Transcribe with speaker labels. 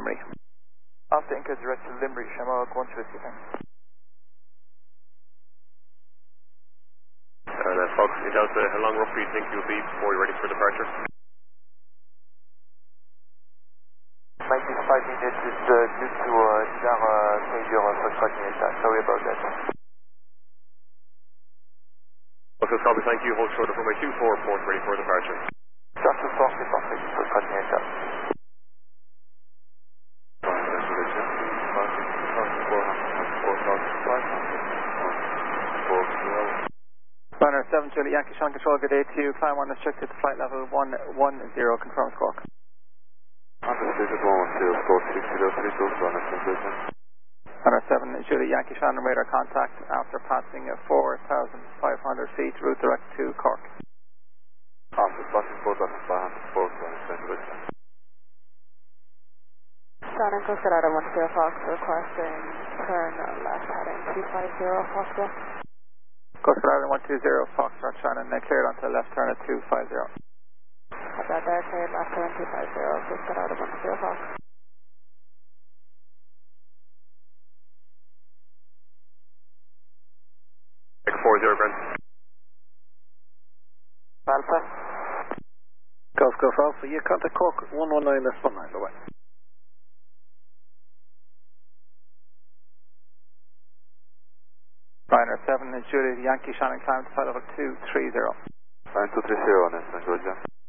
Speaker 1: Limerick.
Speaker 2: After Inca direct to Limerick, Shamrock 1 Whiskey, thanks.
Speaker 3: And Fox, Delta, how long roughly do you think you'll be before you're ready for departure?
Speaker 2: 95 minutes is due to failure of Continental. Sorry about that.
Speaker 3: Okay, copy, thank you. Hold short of runway 24, port ready for departure.
Speaker 2: Start to force departure for Continental.
Speaker 1: Runner 7 Juliet Yankee Sean Control, good day to you. Climb 1 restricted to flight level 110, confirm squawk.
Speaker 2: Understood, 110, squawk 6032, runner 7.
Speaker 1: Runner 7 Juliet Yankee Sean, radar contact after passing 4,500 feet, route direct to Cork.
Speaker 2: After passing 4,500 Cork, runner 7.
Speaker 4: Shannon, Coast Guard 10 Fox, requesting turn left heading 250, possible.
Speaker 1: Coast Guard 120 Foxtrot Shannon, cleared onto left turn at 250.
Speaker 4: Have that there, cleared left turn 250, Coast Guard 10 Fox.
Speaker 3: Take 40, Brent.
Speaker 2: Alpha.
Speaker 1: Golf Alpha, you contact Cork 119, that's 19, away. Ryanair 7 Juliet Yankee Shannon, climb to flight level 230.
Speaker 2: 9230, Nelson Georgia.